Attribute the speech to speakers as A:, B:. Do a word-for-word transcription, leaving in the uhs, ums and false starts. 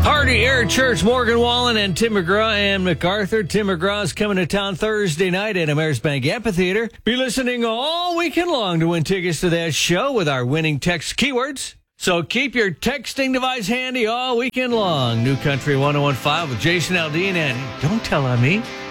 A: Hardy Air Church, Morgan Wallen, and Tim McGraw and MacArthur. Tim McGraw is coming to town Thursday night at Ameris Bank Amphitheater. Be listening all weekend long to win tickets to that show with our winning text keywords. So keep your texting device handy all weekend long. New Country one oh one point five with Jason Aldean and Don't Tell On Me.